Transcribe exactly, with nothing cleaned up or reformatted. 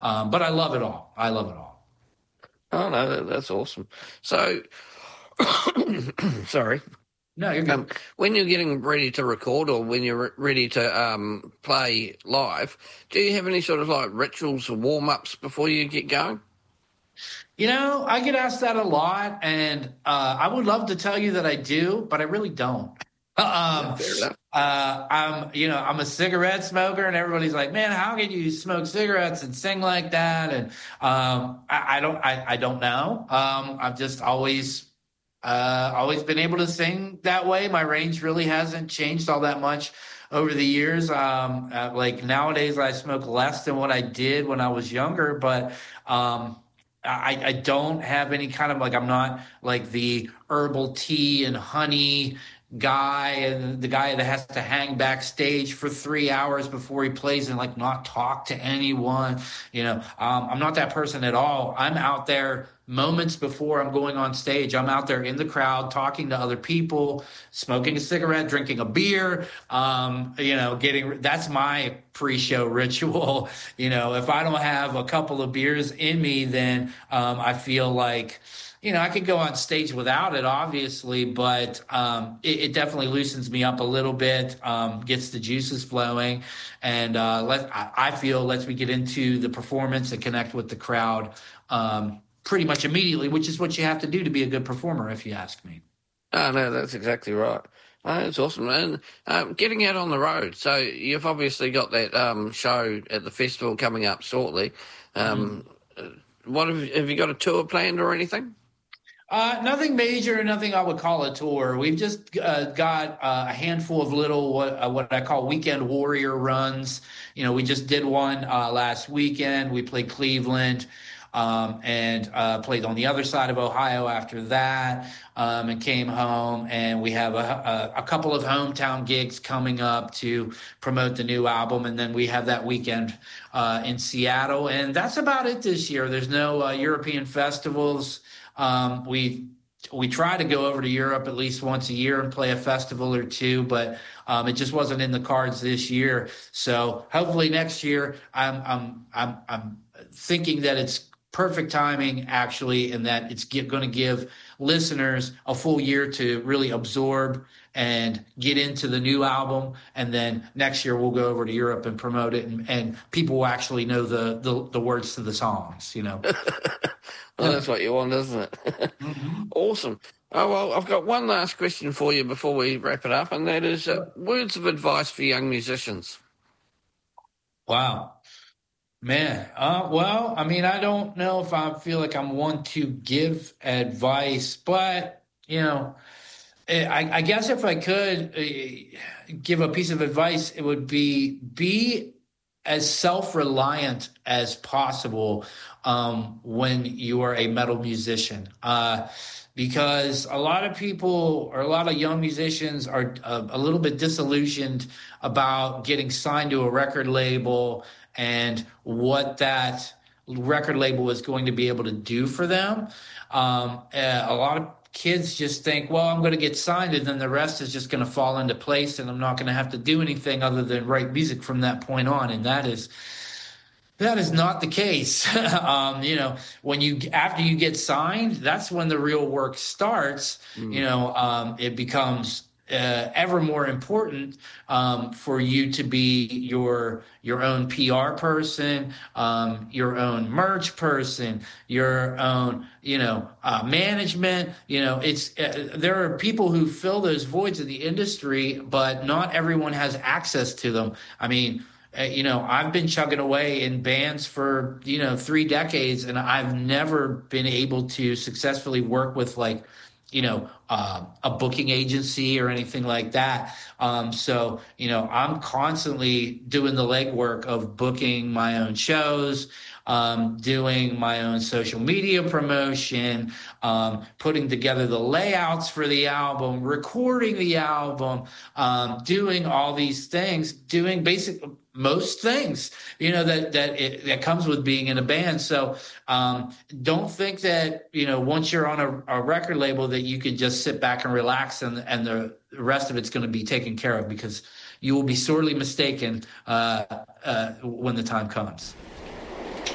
Um, but I love it all. I love it all. Oh, no, that, that's awesome. So, sorry. No, you're Um, good. when you're getting ready to record or when you're re- ready to um, play live, do you have any sort of like rituals or warm ups before you get going? You know, I get asked that a lot, and uh, I would love to tell you that I do, but I really don't. Yeah, Um, fair enough. uh, I'm, you know, I'm a cigarette smoker, and everybody's like, "Man, how can you smoke cigarettes and sing like that?" And um, I, I don't, I, I don't know. Um, I've just always, uh, always been able to sing that way. My range really hasn't changed all that much over the years. Um, uh, like nowadays, I smoke less than what I did when I was younger, but um, I, I don't have any kind of like I'm not like the herbal tea and honey guy and the guy that has to hang backstage for three hours before he plays and like not talk to anyone. You know, um, I'm not that person at all. I'm out there moments before I'm going on stage. I'm out there in the crowd talking to other people, smoking a cigarette, drinking a beer. Um, you know, getting that's my pre-show ritual. You know, if I don't have a couple of beers in me, then um, I feel like you know, I could go on stage without it, obviously, but um, it, it definitely loosens me up a little bit, um, gets the juices flowing, and uh, let I, I feel lets me get into the performance and connect with the crowd um, pretty much immediately, which is what you have to do to be a good performer, if you ask me. Oh, no, that's exactly right. Oh, that's awesome. And um, getting out on the road. So you've obviously got that um, show at the festival coming up shortly. Mhm. Um, uh, what have, have you got a tour planned or anything? Uh, nothing major, nothing I would call a tour. We've just uh, got uh, a handful of little what uh, what I call weekend warrior runs. You know, we just did one uh, last weekend. We played Cleveland um, and uh, played on the other side of Ohio after that, um, and came home. And we have a, a, a couple of hometown gigs coming up to promote the new album, and then we have that weekend uh, in Seattle, and that's about it this year. There's no uh, European festivals. Um, we we try to go over to Europe at least once a year and play a festival or two, but um, it just wasn't in the cards this year. So hopefully next year, I'm I'm I'm I'm thinking that it's perfect timing actually, and that it's going to give listeners a full year to really absorb and get into the new album, and then next year we'll go over to Europe and promote it, and, and people will actually know the, the the words to the songs, you know. Well, that's what you want, isn't it? Mhm. Awesome. Oh, well, I've got one last question for you before we wrap it up, and that is uh, words of advice for young musicians. Wow. Man, uh, well, I mean, I don't know if I feel like I'm one to give advice, but you know, eh, I, I guess if I could uh, give a piece of advice, it would be be as self-reliant as possible um, when you are a metal musician. Uh, because a lot of people or a lot of young musicians are uh, a little bit disillusioned about getting signed to a record label and what that record label is going to be able to do for them. Um, uh, a lot of kids just think, well, I'm going to get signed and then the rest is just going to fall into place and I'm not going to have to do anything other than write music from that point on. And that is that is not the case. um, you know, when you after you get signed, that's when the real work starts. You Mm. know, um, it becomes uh, ever more important um, for you to be your your own P R person, um, your own merch person, your own you know uh, management. You know, it's uh, there are people who fill those voids in the industry, but not everyone has access to them. I mean. Uh, you know, I've been chugging away in bands for, you know, three decades, and I've never been able to successfully work with like, you know, uh, a booking agency or anything like that. Um, so, you know, I'm constantly doing the legwork of booking my own shows, um, doing my own social media promotion, um, putting together the layouts for the album, recording the album, um, doing all these things, doing basic most things, you know, that that it, that comes with being in a band. So um, don't think that you know once you're on a, a record label that you can just sit back and relax and and the rest of it's going to be taken care of, because you will be sorely mistaken uh, uh, when the time comes.